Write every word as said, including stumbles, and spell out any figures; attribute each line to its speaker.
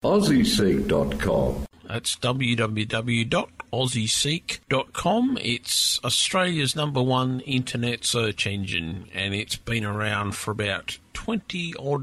Speaker 1: aussie seek dot com.
Speaker 2: That's w w w dot aussie seek dot com. It's Australia's number one internet search engine, and it's been around for about twenty odd